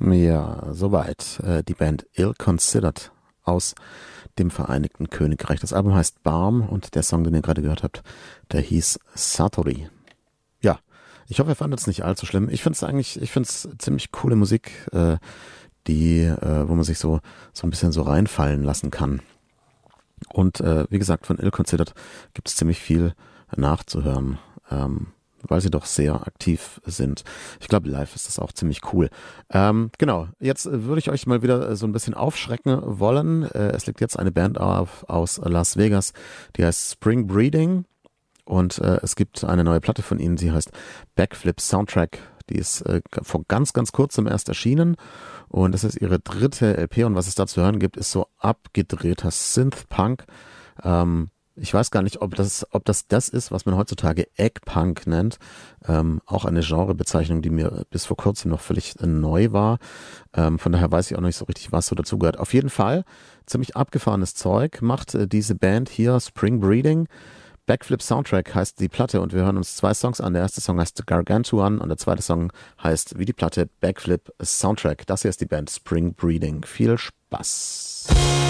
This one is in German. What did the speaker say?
Ja, soweit. Die Band Ill Considered aus dem Vereinigten Königreich. Das Album heißt Balm und der Song, den ihr gerade gehört habt, der hieß Satori. Ja, ich hoffe, ihr fandet es nicht allzu schlimm. Ich finde es ziemlich coole Musik, wo man sich so ein bisschen so reinfallen lassen kann. Und wie gesagt, von Ill Considered gibt es ziemlich viel nachzuhören. Weil sie doch sehr aktiv sind. Ich glaube, live ist das auch ziemlich cool. Genau, jetzt würde ich euch mal wieder so ein bisschen aufschrecken wollen. Es liegt jetzt eine Band aus Las Vegas, die heißt Spring Breeding und es gibt eine neue Platte von ihnen, die heißt Backflip Soundtrack. Die ist vor ganz, ganz kurzem erst erschienen und das ist ihre dritte LP und was es da zu hören gibt, ist so abgedrehter Synth-Punk. Ich weiß gar nicht, ob das ist, was man heutzutage Eggpunk nennt. Auch eine Genrebezeichnung, die mir bis vor kurzem noch völlig neu war. Von daher weiß ich auch noch nicht so richtig, was so dazugehört. Auf jeden Fall ziemlich abgefahrenes Zeug macht diese Band hier, Spring Breeding. Backflip Soundtrack heißt die Platte und wir hören uns 2 Songs an. Der erste Song heißt Gargantuan und der zweite Song heißt wie die Platte Backflip Soundtrack. Das hier ist die Band Spring Breeding. Viel Spaß!